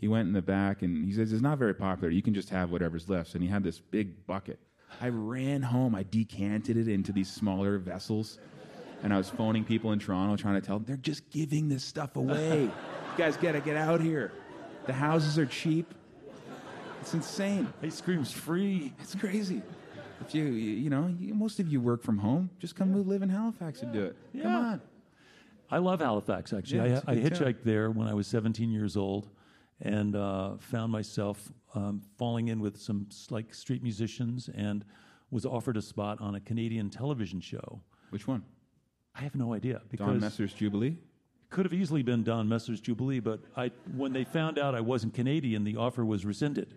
he went in the back, and he says, it's not very popular. You can just have whatever's left. And he had this big bucket. I ran home. I decanted it into these smaller vessels. And I was phoning people in Toronto trying to tell them, they're just giving this stuff away. You guys got to get out here. The houses are cheap. It's insane. Ice cream's free. It's crazy. If most of you work from home. Just come live in Halifax and do it. Yeah. Come on. I love Halifax, actually. Yeah, I hitchhiked there when I was 17 years old and found myself falling in with some street musicians and was offered a spot on a Canadian television show. Which one? I have no idea. Because Don Messer's Jubilee? Could have easily been Don Messer's Jubilee, but when they found out I wasn't Canadian, the offer was rescinded.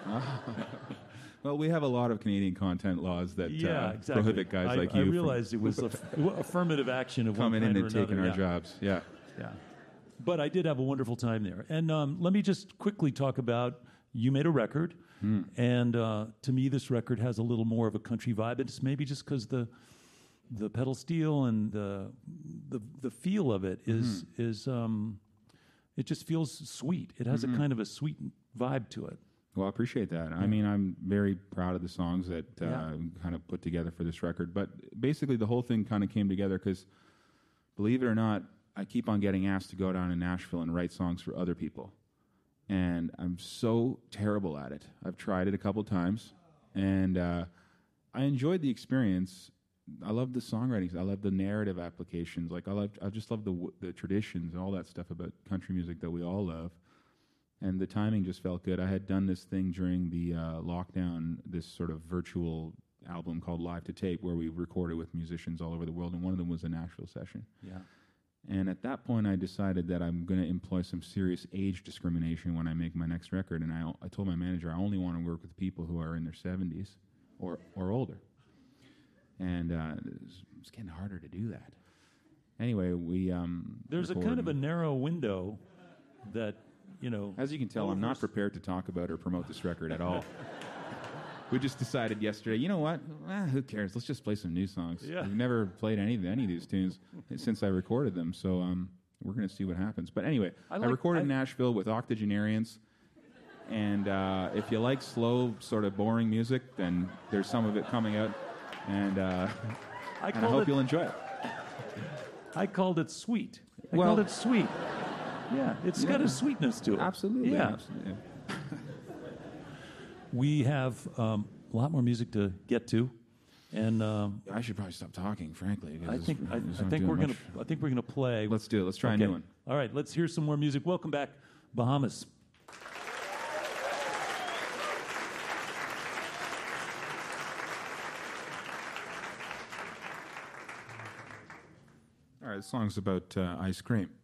Well, we have a lot of Canadian content laws that exactly. prohibit guys like you. I realized it was affirmative action of one coming kind in or and another. taking our jobs. Yeah. But I did have a wonderful time there. And let me just quickly talk about, you made a record, and to me this record has a little more of a country vibe. It's maybe just because the pedal steel and the feel of it is it just feels sweet. It has a kind of a sweet vibe to it. Well, I appreciate that. Yeah. I mean, I'm very proud of the songs that kind of put together for this record. But basically, the whole thing kind of came together because, believe it or not, I keep on getting asked to go down to Nashville and write songs for other people. And I'm so terrible at it. I've tried it a couple times, and I enjoyed the experience. I love the songwriting. I love the narrative applications. I just love the traditions and all that stuff about country music that we all love. And the timing just felt good. I had done this thing during the lockdown, this sort of virtual album called Live to Tape, where we recorded with musicians all over the world, and one of them was a Nashville session. Yeah. And at that point, I decided that I'm going to employ some serious age discrimination when I make my next record. And I told my manager I only want to work with people who are in their 70s or older. And it's getting harder to do that. Anyway, we there's a kind of a narrow window that, as you can tell, I'm not prepared to talk about or promote this record at all. We just decided yesterday, you know what? Who cares? Let's just play some new songs. Yeah. We've never played any of these tunes since I recorded them, so we're going to see what happens. But anyway, I recorded in Nashville with octogenarians, and if you like slow, sort of boring music, then there's some of it coming out, and I hope you'll enjoy it. I called it sweet. I called it sweet. Yeah, it's got a sweetness to it. Absolutely. Yeah. Absolutely. We have a lot more music to get to, and I should probably stop talking, frankly. I think we're gonna play. Let's do it. Let's try a new one. All right, let's hear some more music. Welcome back, Bahamas. All right, the song's about ice cream.